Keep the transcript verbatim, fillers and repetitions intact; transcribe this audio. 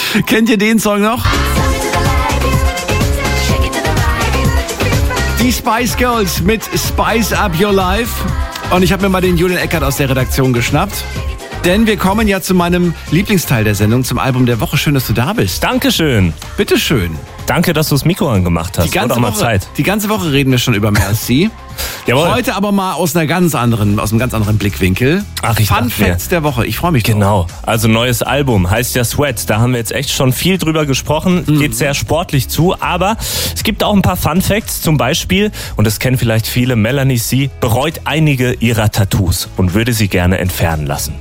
Kennt ihr den Song noch? Die Spice Girls mit Spice Up Your Life. Und ich habe mir mal den Julian Eckert aus der Redaktion geschnappt. Denn wir kommen ja zu meinem Lieblingsteil der Sendung, zum Album der Woche. Schön, dass du da bist. Dankeschön. Bitteschön. Danke, dass du das Mikro angemacht hast. Die ganze, auch mal Woche, Zeit. die ganze Woche reden wir schon über mehr als sie. Jawohl. Heute aber mal aus einer ganz anderen, aus einem ganz anderen Blickwinkel. Ach, ich Fun dachte mir. Facts der Woche. Ich freue mich drauf. Genau. Also neues Album heißt ja Sweat. Da haben wir jetzt echt schon viel drüber gesprochen. Mhm. Geht sehr sportlich zu. Aber es gibt auch ein paar Fun Facts. Zum Beispiel, und das kennen vielleicht viele, Melanie C. bereut einige ihrer Tattoos und würde sie gerne entfernen lassen.